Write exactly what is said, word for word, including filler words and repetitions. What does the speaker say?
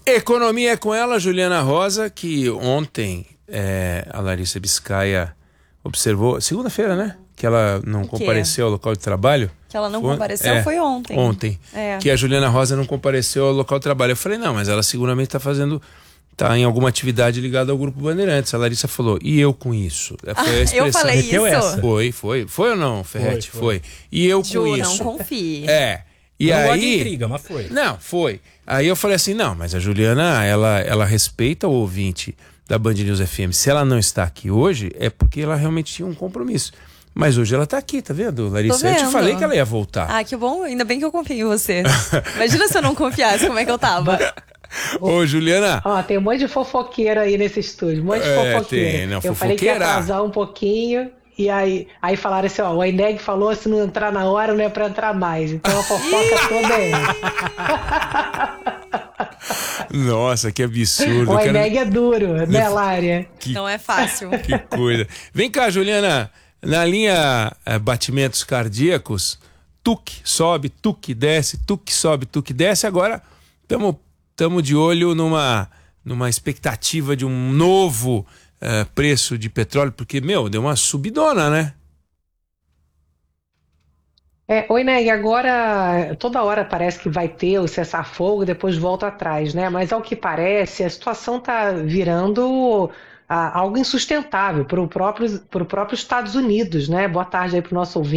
Economia é com ela, Juliana Rosa, que ontem é, a Larissa Biscaia observou, segunda-feira, né? Que ela não compareceu ao local de trabalho. Que ela não foi, compareceu é, foi ontem. Ontem. É. Que a Juliana Rosa não compareceu ao local de trabalho. Eu falei, não, mas ela seguramente está fazendo... Tá em alguma atividade ligada ao Grupo Bandeirantes. A Larissa falou, e eu com isso? Foi a expressão. Eu falei isso? Essa. Foi, foi. Foi ou não, Ferretti? Foi. foi. E eu Ju, com isso? não confie. É. E não aí... gosto de intriga, mas foi. Não, foi. Aí eu falei assim, não, mas a Juliana, ela, ela respeita o ouvinte da Band News F M. Se ela não está aqui hoje, é porque ela realmente tinha um compromisso. Mas hoje ela tá aqui, tá vendo, Larissa? Tô vendo. Eu te falei que ela ia voltar. Ah, que bom. Ainda bem que eu confio em você. Imagina se eu não confiasse, como é que eu tava. Ô, Juliana. Ó, tem um monte de fofoqueira aí nesse estúdio. Um monte de É, fofoqueira. tem, não, eu falei que ia atrasar um pouquinho. E aí, aí falaram assim, ó, o Eneg falou, se não entrar na hora, não é pra entrar mais. Então a fofoca toda é Nossa, que absurdo. O quero... Eneg é duro, né, Lária? Que... Não é fácil. Que coisa. Vem cá, Juliana. Na linha é, batimentos cardíacos, tuque sobe, tuque desce, tuque sobe, tuque desce. Agora estamos de olho numa, numa expectativa de um novo é, preço de petróleo, porque, meu, deu uma subidona, né? É, oi, Neg, agora toda hora parece que vai ter o cessar-fogo, depois volta atrás, né? Mas ao que parece, a situação está virando ah, algo insustentável para o próprio, para o próprio Estados Unidos, né? Boa tarde aí para o nosso ouvinte.